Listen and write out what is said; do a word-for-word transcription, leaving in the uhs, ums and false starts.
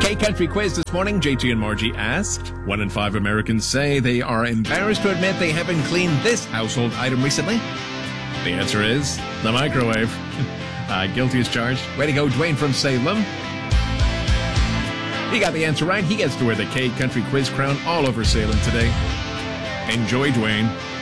K-Country quiz this morning. J T and Margie asked, one in five Americans say they are embarrassed to admit they haven't cleaned this household item recently. The answer is the microwave. uh, guilty as charged. Way to go, Dwayne from Salem. He got the answer right. He gets to wear the K-Country quiz crown all over Salem today. Enjoy, Dwayne.